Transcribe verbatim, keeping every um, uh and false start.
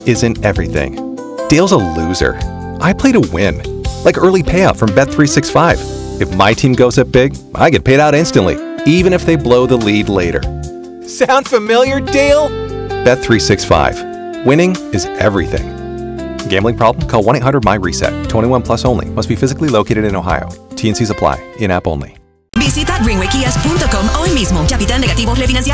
isn't everything. Dale's a loser. I play to win. Like early payout from Bet three sixty-five. If my team goes up big, I get paid out instantly, even if they blow the lead later. Sound familiar, Dale? Bet three sixty-five. Winning is everything. Gambling problem? Call one eight hundred M Y reset. twenty-one plus only. Must be physically located in Ohio. T and Cs apply. In-app only. Visita greenway kias punto com hoy mismo. Capital negativo refinanciado.